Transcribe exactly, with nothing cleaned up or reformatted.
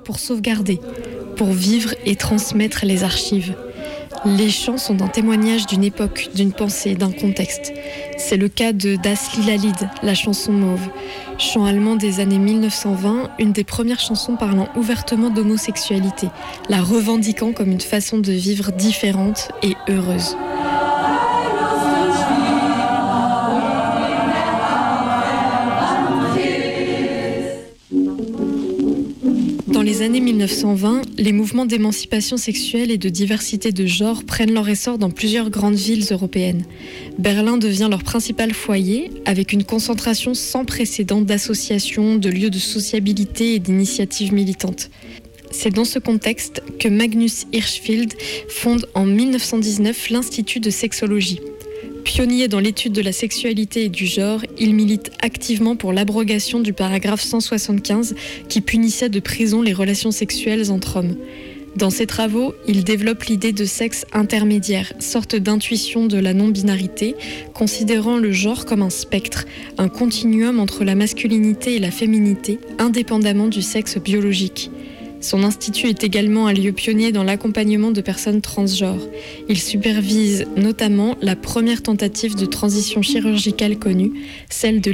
pour sauvegarder, pour vivre et transmettre les archives. Les chants sont un témoignage d'une époque, d'une pensée, d'un contexte. C'est le cas de Das lila Lied, la chanson mauve. Chant allemand des années mille neuf cent vingt, une des premières chansons parlant ouvertement d'homosexualité, la revendiquant comme une façon de vivre différente et heureuse. Dans les années mille neuf cent vingt, les mouvements d'émancipation sexuelle et de diversité de genre prennent leur essor dans plusieurs grandes villes européennes. Berlin devient leur principal foyer, avec une concentration sans précédent d'associations, de lieux de sociabilité et d'initiatives militantes. C'est dans ce contexte que Magnus Hirschfeld fonde en mille neuf cent dix-neuf l'Institut de sexologie. Pionnier dans l'étude de la sexualité et du genre, il milite activement pour l'abrogation du paragraphe cent soixante-quinze qui punissait de prison les relations sexuelles entre hommes. Dans ses travaux, il développe l'idée de sexe intermédiaire, sorte d'intuition de la non-binarité, considérant le genre comme un spectre, un continuum entre la masculinité et la féminité, indépendamment du sexe biologique. Son institut est également un lieu pionnier dans l'accompagnement de personnes transgenres. Il supervise notamment la première tentative de transition chirurgicale connue, celle de